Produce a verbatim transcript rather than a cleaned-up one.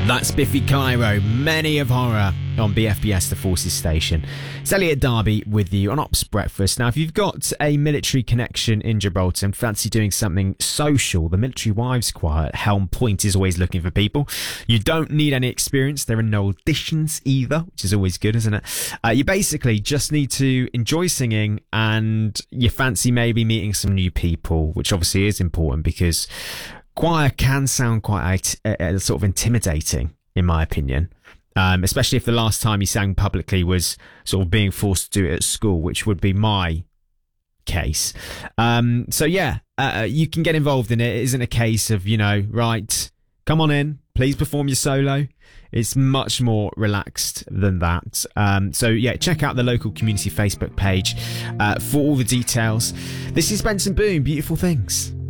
That's Biffy Clyro, Many of Horror on B F B S, the Forces Station. It's Elliot Darby with you on Ops Breakfast. Now, if you've got a military connection in Gibraltar and fancy doing something social, the Military Wives Choir at Helm Point is always looking for people. You don't need any experience. There are no auditions either, which is always good, isn't it? Uh, you basically just need to enjoy singing and you fancy maybe meeting some new people, which obviously is important because choir can sound quite uh, uh, sort of intimidating, in my opinion. Um, especially if the last time you sang publicly was sort of being forced to do it at school, which would be my case. Um, so yeah, uh, you can get involved in it. It isn't a case of, you know, right, come on in, please perform your solo. It's much more relaxed than that. Um, so yeah, check out the local community Facebook page uh, for all the details. This is Benson Boone, Beautiful Things.